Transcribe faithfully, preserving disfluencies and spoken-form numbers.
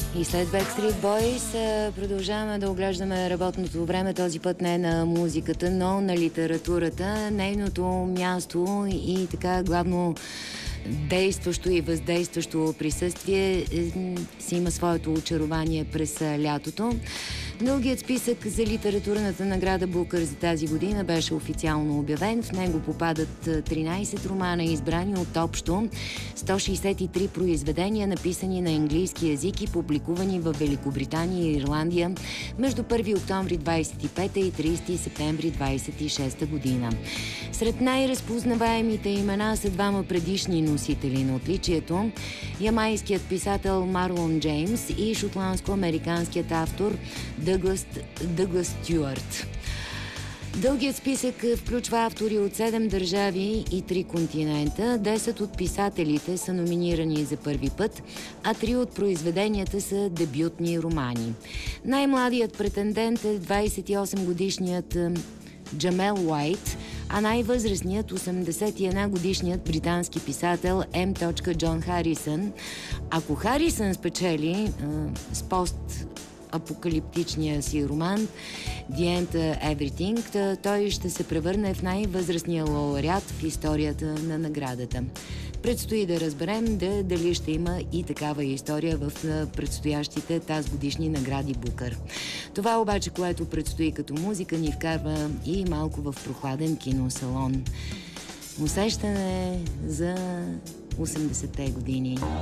И след Backstreet Boys продължаваме да оглеждаме работното време, този път не на музиката, но на литературата, нейното място и така главно действащо и въздействащо присъствие си има своето очарование през лятото. Дългият списък за литературната награда Букър за тази година беше официално обявен. В него попадат тринайсет романа, избрани от общо сто шейсет и три произведения, написани на английски език и публикувани в Великобритания и Ирландия между първи октомври двайсет и пета и трийсети септември двайсет и шеста година. Сред най-разпознаваемите имена са двама предишни носители на отличието – ямайският писател Марлон Джеймс и шотландско-американският автор Дъглас, Дъглас Стюарт. Дългият списък включва автори от седем държави и три континента. десет от писателите са номинирани за първи път, а три от произведенията са дебютни романи. Най-младият претендент е двайсет и осем годишният Джамел Уайт, а най-възрастният осемдесет и една годишният британски писател М. Джон Харисън. Ако Харисън спечели а, с пост апокалиптичния си роман The End Everything, той ще се превърне в най-възрастния лауреат в историята на наградата. Предстои да разберем да, дали ще има и такава история в предстоящите тази годишни награди Букър. Това обаче, което предстои като музика, ни вкарва и малко в прохладен киносалон. Усещане за осемдесетте години.